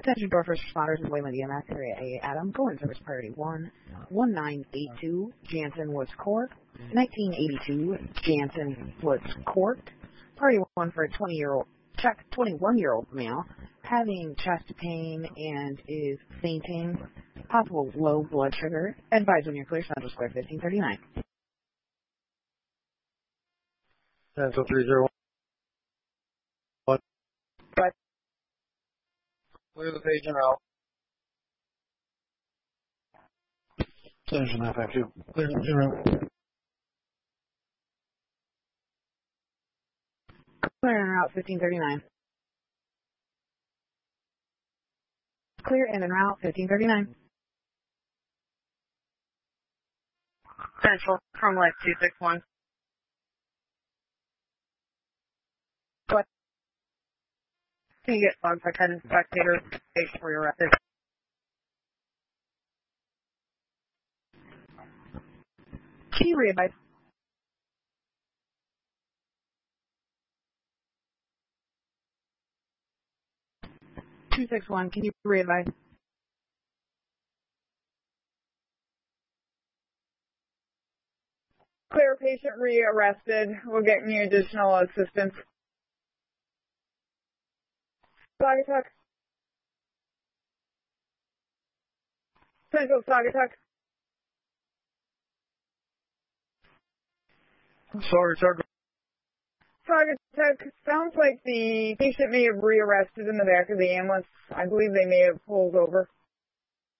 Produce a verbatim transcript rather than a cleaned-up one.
Attention door first responders in Wayland E M S Area A. Adam, go in service priority one, one nine eight two, Jansen Woods Court, nineteen eighty-two, Jansen Woods Court. Priority one for a twenty-year-old, check twenty-one-year-old male, having chest pain and is fainting, possible low blood sugar. Advise when you're clear, Central Square fifteen thirty-nine. Central three zero one. But clear the patient out. Attention nine five two. Clear the patient out. Clear in and route fifteen thirty-nine. Clear in and route fifteen thirty-nine. Central from Life two six one. What? Can you get Fog Head Spectator stage for your record? Can you readvise? two six one, can you readvise? Clear patient rearrested. We'll get you additional assistance. Saugatuck. Central Saugatuck. Saugatuck. Saugatuck, sounds like the patient may have rearrested in the back of the ambulance. I believe they may have pulled over.